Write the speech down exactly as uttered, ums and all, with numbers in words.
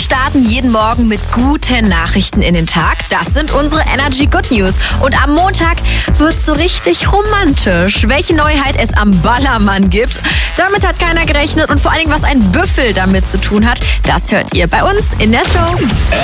starten jeden Morgen mit guten Nachrichten in den Tag. Das sind unsere Energy Good News. Und am Montag wird's so richtig romantisch. Welche Neuheit es am Ballermann gibt, damit hat keiner gerechnet. Und vor allen Dingen, was ein Büffel damit zu tun hat, das hört ihr bei uns in der Show.